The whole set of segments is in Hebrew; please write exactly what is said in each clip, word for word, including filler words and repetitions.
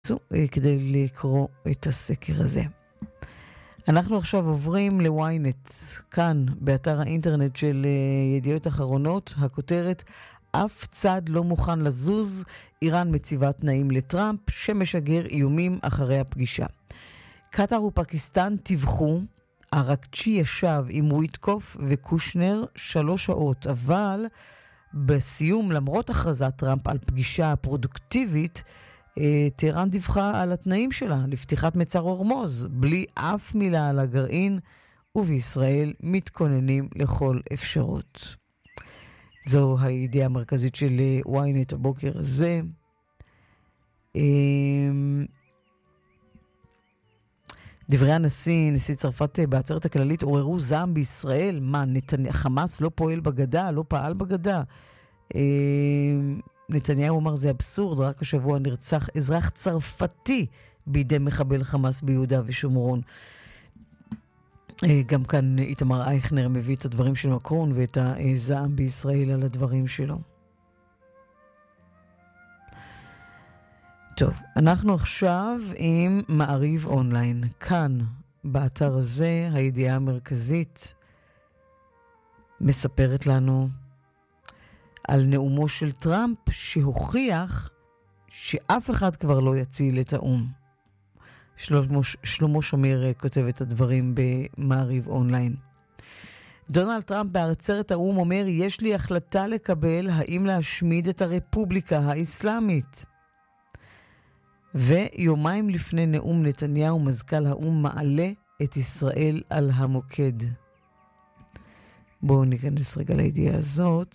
כדי לקרוא את הסקר הזה. אנחנו עכשיו עוברים לוויינט, כאן באתר האינטרנט של ידיעות אחרונות, הכותרת, אף צד לא מוכן לזוז, איראן מציבה תנאים לטראמפ, שמשגר איומים אחרי הפגישה. קטר ופקיסטן טיווחו, ארקצ'י ישב עם וויטקוף וקושנר שלוש שעות, אבל בסיום, למרות הכרזת טראמפ על פגישה פרודוקטיבית, טהרן דיווחה על התנאים שלה לפתיחת מצר הורמוז, בלי אף מילה על הגרעין, ובישראל מתכוננים לכל אפשרות. זו הידיעה המרכזית של וויינט הבוקר הזה. דברי הנשיא, נשיא צרפת בעצרת הכללית, עוררו זעם בישראל. מה, נתניה, חמאס לא פועל בגדה, לא פעל בגדה? נתניהו אומר, זה אבסורד, רק השבוע נרצח אזרח צרפתי בידי מחבל חמאס ביהודה ושומרון. גם כאן איתמר אייכנר מביא את הדברים של מקרון ואת הזעם בישראל על הדברים שלו. טוב, אנחנו עכשיו עם מעריב אונליין. כאן, באתר הזה, הידיעה המרכזית מספרת לנו על נאומו של טראמפ שהוכיח שאף אחד כבר לא יציל את האום. שלמה, שלמה שמיר כותב את הדברים במעריב אונליין. דונלד טראמפ בעצרת האום אומר, יש לי החלטה לקבל האם להשמיד את הרפובליקה האסלאמית. ויומיים לפני נאום נתניהו, מזכ"ל האום מעלה את ישראל על המוקד. בואו ניכנס רגע לידיעה הזאת.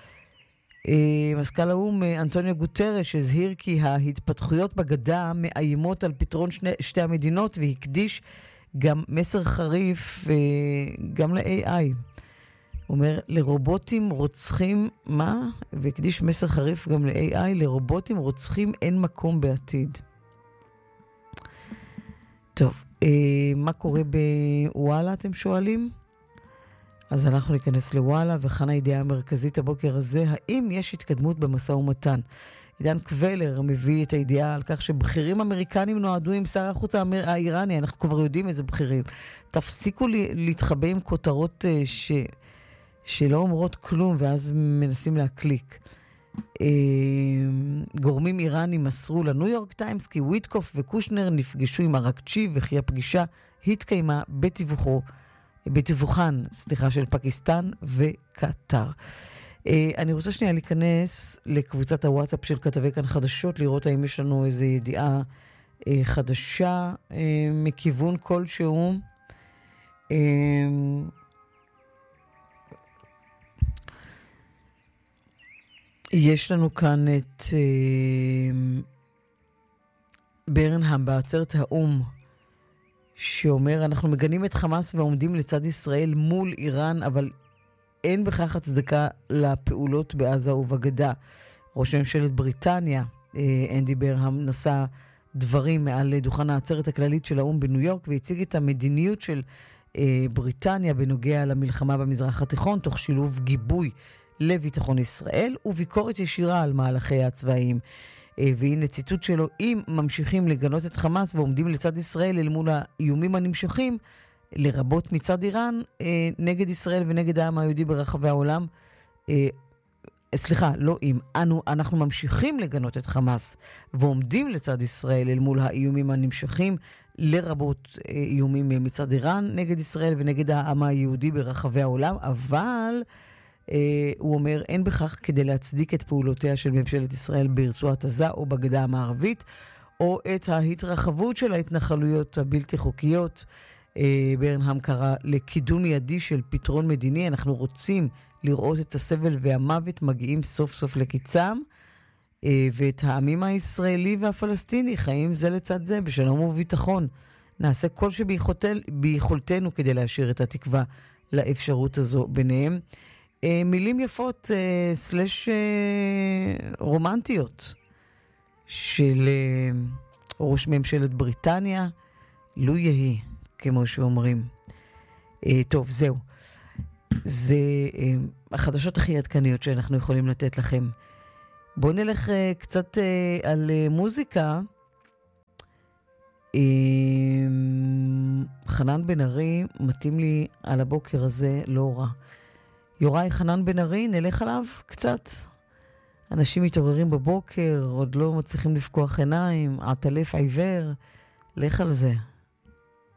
מזכ"ל האום אנטוניו גוטרש הזהיר כי ההתפתחויות בגדה מאיימות על פתרון שני, שתי המדינות, והקדיש גם מסר חריף גם ל-איי איי. הוא אומר, לרובוטים רוצחים, מה? והקדיש מסר חריף גם ל-איי איי, לרובוטים רוצחים אין מקום בעתיד. טוב, מה קורה בוואלה, אתם שואלים? אז אנחנו ניכנס לוואלה, וכאן הידיעה המרכזית הבוקר הזה, האם יש התקדמות במשא ומתן? עידן קבלר מביא את הידיעה על כך שבכירים אמריקנים נועדו עם שר החוץ האיראני, אנחנו כבר יודעים איזה בכירים. תפסיקו להתחבא עם כותרות ש... שלא אומרות כלום, ואז מנסים להקליק. גורמים איראנים מסרו לניו יורק טיימס כי וויטקוף וקושנר נפגשו עם ארקצ'י, וכי הפגישה התקיימה בתיווכו בתיווכן, סליחה, של פקיסטן וקטר. אני רוצה שנייה להיכנס לקבוצת הוואטסאפ של כתבי כאן חדשות, לראות האם יש לנו איזו ידיעה חדשה מכיוון כלשהו. יש לנו כאן את ברנהאם בעצרת האום, שאומר, אנחנו מגנים את חמאס ועומדים לצד ישראל מול איראן, אבל אין בכך הצדקה לפעולות בעזה ובגדה. ראש ממשלת בריטניה, אנדי ברנהאם, נשא דברים מעל דוכן העצרת הכללית של האום בניו יורק, והציג את המדיניות של בריטניה בנוגע למלחמה במזרח התיכון, תוך שילוב גיבוי לביטחון ישראל וביקורת ישירה על מהלכי הצבאיים. והנה ציטוט שלו, אם ממשיכים לגנות את חמאס ועומדים לצד ישראל אל מול האיומים הנמשכים, לרבות מצד איראן, נגד ישראל ונגד העם היהודי ברחבי העולם, סליחה, לא אם, אנו, אנחנו ממשיכים לגנות את חמאס ועומדים לצד ישראל אל מול האיומים הנמשכים, לרבות איומים מצד איראן נגד ישראל ונגד העם היהודי ברחבי העולם, אבל Uh, הוא אומר, אין בכך כדי להצדיק את פעולותיה של ממשלת ישראל ברצועת עזה או בגדה המערבית, או את ההתרחבות של ההתנחלויות הבלתי חוקיות. Uh, ברנהאם קרא לקידום מיידי של פתרון מדיני. אנחנו רוצים לראות את הסבל והמוות מגיעים סוף סוף לקיצם, uh, ואת העמים הישראלי והפלסטיני חיים זה לצד זה בשלום וביטחון. נעשה כל שביכולתנו כדי להשאיר את התקווה לאפשרות הזו ביניהם. מילים יפות סלש רומנטיות של ראש ממשלת בריטניה, לו יהי, כמו שאומרים. טוב, זהו. זה החדשות הכי עדכניות שאנחנו יכולים לתת לכם. בואו נלך קצת על מוזיקה. חנן בן ארי, מתאים לי על הבוקר הזה, לא רע. יוראי חנן בן ארי, נלך עליו קצת. אנשים מתעוררים בבוקר, עוד לא מצליחים לפקוח עיניים, עטלף עיוור, לך על זה.